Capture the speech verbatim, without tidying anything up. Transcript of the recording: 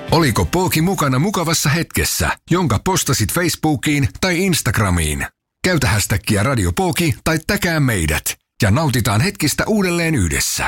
Oliko Pooki mukana mukavassa hetkessä, jonka postasit Facebookiin tai Instagramiin? Käytä hashtaggia Radio Pooki tai täkää meidät ja nautitaan hetkistä uudelleen yhdessä.